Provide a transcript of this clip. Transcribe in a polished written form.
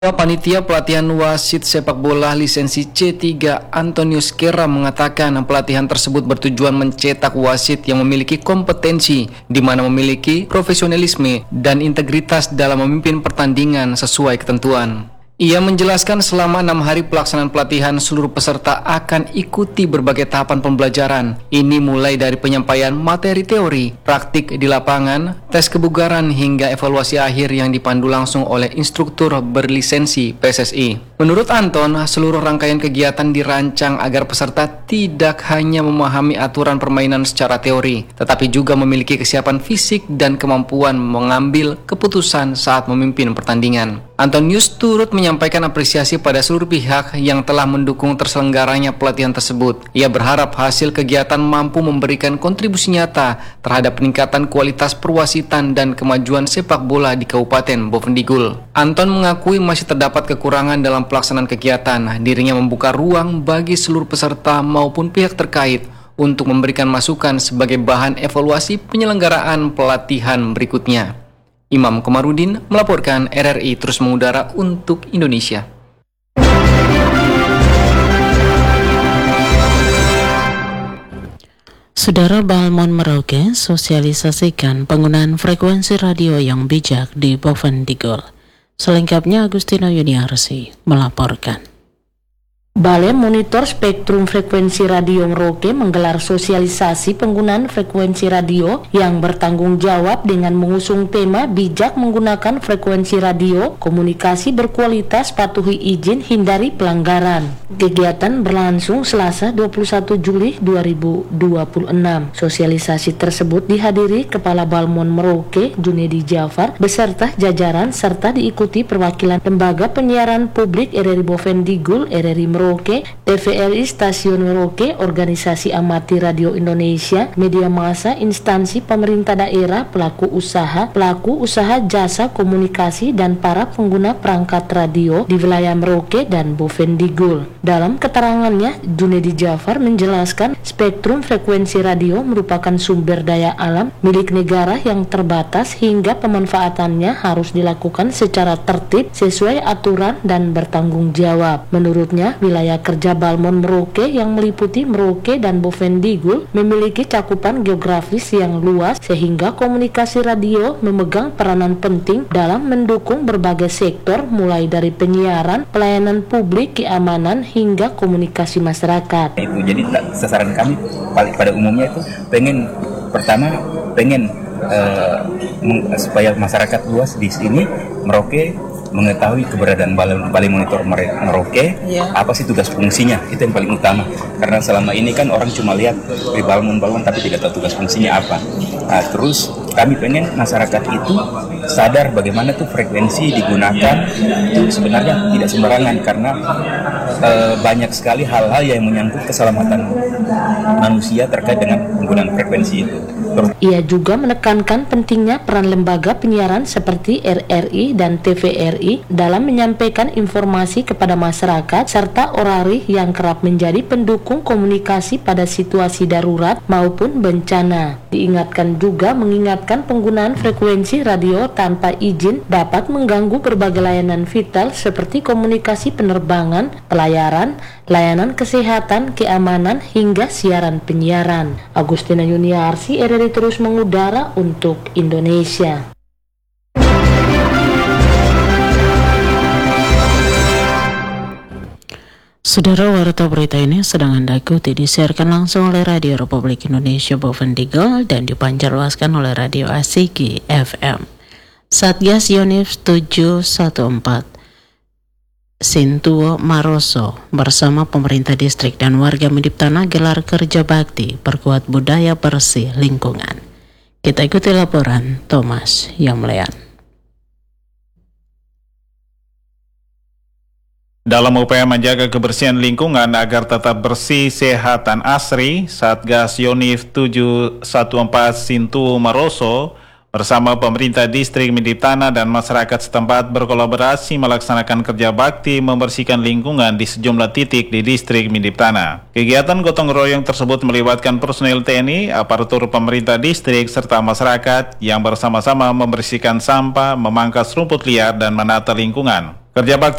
Panitia pelatihan wasit sepak bola lisensi C3 Antonius Kera mengatakan pelatihan tersebut bertujuan mencetak wasit yang memiliki kompetensi di mana memiliki profesionalisme dan integritas dalam memimpin pertandingan sesuai ketentuan. Ia menjelaskan selama 6 hari pelaksanaan pelatihan seluruh peserta akan ikuti berbagai tahapan pembelajaran. Ini mulai dari penyampaian materi teori, praktik di lapangan, tes kebugaran hingga evaluasi akhir yang dipandu langsung oleh instruktur berlisensi PSSI. Menurut Anton, seluruh rangkaian kegiatan dirancang agar peserta tidak hanya memahami aturan permainan secara teori, tetapi juga memiliki kesiapan fisik dan kemampuan mengambil keputusan saat memimpin pertandingan. Antonius turut menyampaikan apresiasi pada seluruh pihak yang telah mendukung terselenggaranya pelatihan tersebut. Ia berharap hasil kegiatan mampu memberikan kontribusi nyata terhadap peningkatan kualitas perwasitan dan kemajuan sepak bola di Kabupaten Bovendigul. Anton mengakui masih terdapat kekurangan dalam pelaksanaan kegiatan. Dirinya membuka ruang bagi seluruh peserta maupun pihak terkait untuk memberikan masukan sebagai bahan evaluasi penyelenggaraan pelatihan berikutnya. Imam Komarudin melaporkan RRI terus mengudara untuk Indonesia. Saudara Balmon Merauke sosialisasikan penggunaan frekuensi radio yang bijak di Bovendigul. Selengkapnya Agustina Yuniarsi melaporkan. Balai Monitor Spektrum Frekuensi Radio Merauke menggelar sosialisasi penggunaan frekuensi radio yang bertanggung jawab dengan mengusung tema bijak menggunakan frekuensi radio, komunikasi berkualitas, patuhi izin, hindari pelanggaran. Kegiatan berlangsung Selasa 21 Juli 2026. Sosialisasi tersebut dihadiri Kepala Balmon Merauke, Junedi Jafar, beserta jajaran serta diikuti perwakilan Lembaga Penyiaran Publik RRI Bovendigul, RRI Merauke, TVRI Stasiun Merauke, Organisasi Amati Radio Indonesia, media massa, instansi pemerintah daerah, pelaku usaha jasa komunikasi, dan para pengguna perangkat radio di wilayah Merauke dan Bovendigul. Dalam keterangannya, Junedi Jafar menjelaskan spektrum frekuensi radio merupakan sumber daya alam milik negara yang terbatas hingga pemanfaatannya harus dilakukan secara tertib sesuai aturan dan bertanggung jawab. Menurutnya, wilayah kerja Balmon Merauke yang meliputi Merauke dan Bovendigul memiliki cakupan geografis yang luas sehingga komunikasi radio memegang peranan penting dalam mendukung berbagai sektor mulai dari penyiaran, pelayanan publik, keamanan hingga komunikasi masyarakat. Itu jadi sasaran kami pada umumnya itu pengen supaya masyarakat luas di sini Merauke mengetahui keberadaan Balai Monitor Merauke, apa sih tugas fungsinya, itu yang paling utama. Karena selama ini kan orang cuma lihat di balon tapi tidak tahu tugas fungsinya apa. Nah, terus kami pengen masyarakat itu sadar bagaimana tuh frekuensi digunakan itu sebenarnya tidak sembarangan karena banyak sekali hal-hal yang menyangkut keselamatan manusia terkait dengan penggunaan frekuensi itu. Ia juga menekankan pentingnya peran lembaga penyiaran seperti RRI dan TVRI dalam menyampaikan informasi kepada masyarakat serta orari yang kerap menjadi pendukung komunikasi pada situasi darurat maupun bencana. Diingatkan juga mengingatkan penggunaan frekuensi radio tanpa izin dapat mengganggu berbagai layanan vital seperti komunikasi penerbangan, pelayaran, layanan kesehatan, keamanan, hingga siaran penyiaran. Agustina Yuniarsi, RRI terus mengudara untuk Indonesia. Saudara, warta berita ini sedang Anda ikuti disiarkan langsung oleh Radio Republik Indonesia Bovendigul dan dipancarluaskan oleh Radio Asiki FM. Satgas Yonif 714 Sintuo Maroso bersama pemerintah distrik dan warga Mediptana gelar kerja bakti perkuat budaya bersih lingkungan. Kita ikuti laporan Thomas Yamlean. Dalam upaya menjaga kebersihan lingkungan agar tetap bersih, sehat, dan asri, Satgas Yonif 714 Sintuo Maroso bersama pemerintah distrik Midip Tanah dan masyarakat setempat berkolaborasi melaksanakan kerja bakti membersihkan lingkungan di sejumlah titik di distrik Midip Tanah. Kegiatan gotong royong tersebut melibatkan personil TNI, aparatur pemerintah distrik, serta masyarakat yang bersama-sama membersihkan sampah, memangkas rumput liar, dan menata lingkungan. Kerja bakti